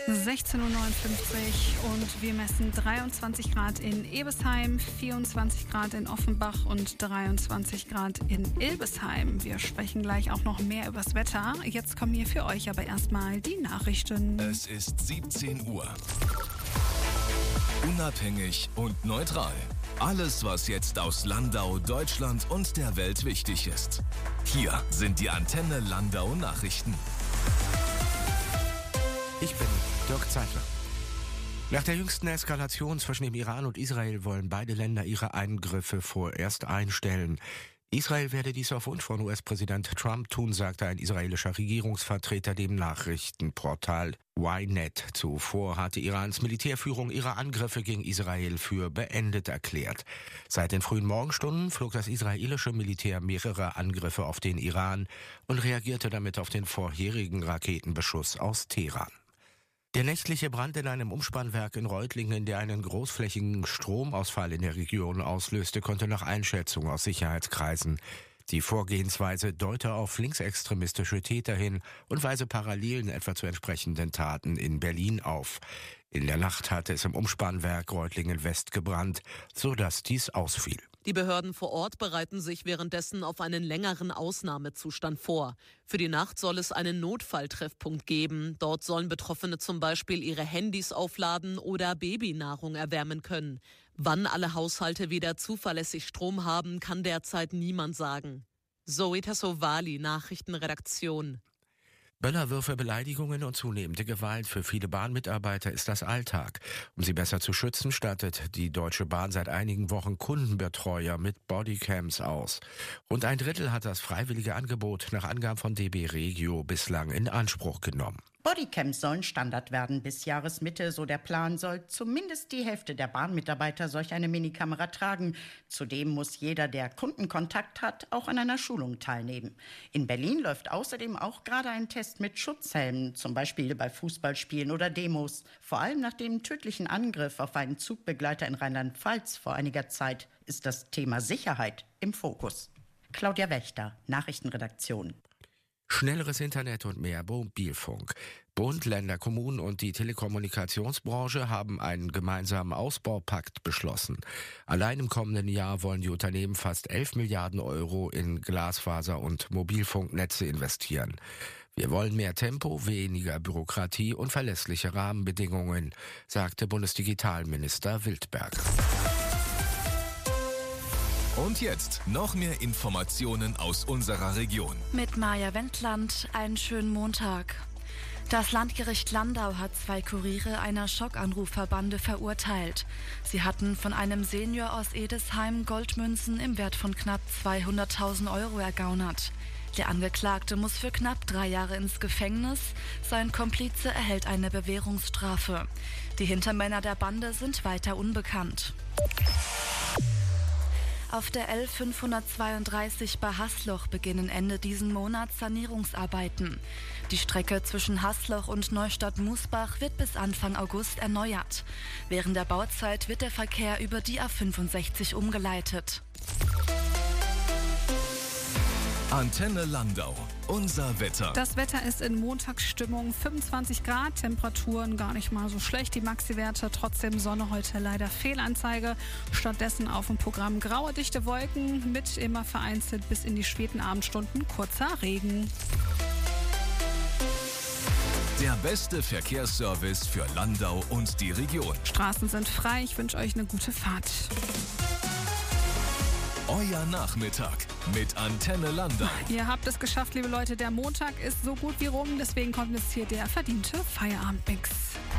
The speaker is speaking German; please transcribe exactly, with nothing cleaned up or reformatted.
sechzehn Uhr neunundfünfzig und wir messen dreiundzwanzig Grad in Ebesheim, vierundzwanzig Grad in Offenbach und dreiundzwanzig Grad in Ilbesheim. Wir sprechen gleich auch noch mehr übers Wetter. Jetzt kommen hier für euch aber erstmal die Nachrichten. Es ist siebzehn Uhr. Unabhängig und neutral. Alles, was jetzt aus Landau, Deutschland und der Welt wichtig ist. Hier sind die Antenne Landau Nachrichten. Ich bin Dirk Zeitler. Nach der jüngsten Eskalation zwischen dem Iran und Israel wollen beide Länder ihre Angriffe vorerst einstellen. Israel werde dies auf Wunsch von U S-Präsident Trump tun, sagte ein israelischer Regierungsvertreter dem Nachrichtenportal Ynet. Zuvor hatte Irans Militärführung ihre Angriffe gegen Israel für beendet erklärt. Seit den frühen Morgenstunden flog das israelische Militär mehrere Angriffe auf den Iran und reagierte damit auf den vorherigen Raketenbeschuss aus Teheran. Der nächtliche Brand in einem Umspannwerk in Reutlingen, der einen großflächigen Stromausfall in der Region auslöste, konnte nach Einschätzung aus Sicherheitskreisen die Vorgehensweise deute auf linksextremistische Täter hin und weise Parallelen etwa zu entsprechenden Taten in Berlin auf. In der Nacht hatte es im Umspannwerk Reutlingen West gebrannt, sodass dies ausfiel. Die Behörden vor Ort bereiten sich währenddessen auf einen längeren Ausnahmezustand vor. Für die Nacht soll es einen Notfalltreffpunkt geben. Dort sollen Betroffene zum Beispiel ihre Handys aufladen oder Babynahrung erwärmen können. Wann alle Haushalte wieder zuverlässig Strom haben, kann derzeit niemand sagen. Zoe Tassovali, Nachrichtenredaktion. Böllerwürfe, Beleidigungen und zunehmende Gewalt für viele Bahnmitarbeiter ist das Alltag. Um sie besser zu schützen, stattet die Deutsche Bahn seit einigen Wochen Kundenbetreuer mit Bodycams aus. Rund ein Drittel hat das freiwillige Angebot nach Angaben von D B Regio bislang in Anspruch genommen. Bodycams sollen Standard werden bis Jahresmitte, so der Plan, soll zumindest die Hälfte der Bahnmitarbeiter solch eine Minikamera tragen. Zudem muss jeder, der Kundenkontakt hat, auch an einer Schulung teilnehmen. In Berlin läuft außerdem auch gerade ein Test mit Schutzhelmen, zum Beispiel bei Fußballspielen oder Demos. Vor allem nach dem tödlichen Angriff auf einen Zugbegleiter in Rheinland-Pfalz vor einiger Zeit ist das Thema Sicherheit im Fokus. Claudia Wächter, Nachrichtenredaktion. Schnelleres Internet und mehr Mobilfunk. Bund, Länder, Kommunen und die Telekommunikationsbranche haben einen gemeinsamen Ausbaupakt beschlossen. Allein im kommenden Jahr wollen die Unternehmen fast elf Milliarden Euro in Glasfaser- und Mobilfunknetze investieren. Wir wollen mehr Tempo, weniger Bürokratie und verlässliche Rahmenbedingungen, sagte Bundesdigitalminister Wildberg. Und jetzt noch mehr Informationen aus unserer Region. Mit Maja Wendland, einen schönen Montag. Das Landgericht Landau hat zwei Kuriere einer Schockanrufverbande verurteilt. Sie hatten von einem Senior aus Edesheim Goldmünzen im Wert von knapp zweihunderttausend Euro ergaunert. Der Angeklagte muss für knapp drei Jahre ins Gefängnis. Sein Komplize erhält eine Bewährungsstrafe. Die Hintermänner der Bande sind weiter unbekannt. Auf der L fünfhundertzweiunddreißig bei Haßloch beginnen Ende diesen Monats Sanierungsarbeiten. Die Strecke zwischen Haßloch und Neustadt-Musbach wird bis Anfang August erneuert. Während der Bauzeit wird der Verkehr über die A fünfundsechzig umgeleitet. Antenne Landau. Unser Wetter. Das Wetter ist in Montagsstimmung, fünfundzwanzig Grad, Temperaturen gar nicht mal so schlecht. Die Maxi-Werte trotzdem Sonne, heute leider Fehlanzeige. Stattdessen auf dem Programm graue, dichte Wolken mit immer vereinzelt bis in die späten Abendstunden kurzer Regen. Der beste Verkehrsservice für Landau und die Region. Straßen sind frei, ich wünsche euch eine gute Fahrt. Euer Nachmittag mit Antenne Landau. Ihr habt es geschafft, liebe Leute. Der Montag ist so gut wie rum. Deswegen kommt jetzt hier der verdiente Feierabendmix.